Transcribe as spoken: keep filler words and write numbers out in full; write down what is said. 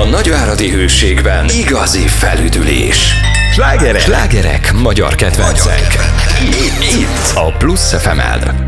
nagyváradi hőségben igazi felüdülés. Slágerek, Slágerek magyar kedvencek. Itt, itt a Plusz ef em-en.